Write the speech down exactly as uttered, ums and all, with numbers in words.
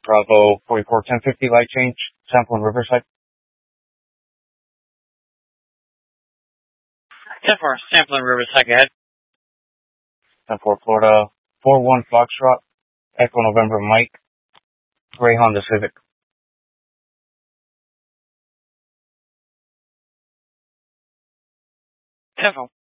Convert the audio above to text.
Bravo forty-four ten fifty light change, sample in Riverside. ten four, sample in Riverside, go ahead. ten four Florida, four one Foxtrot, Echo November Mike, Gray Honda Civic. ten four.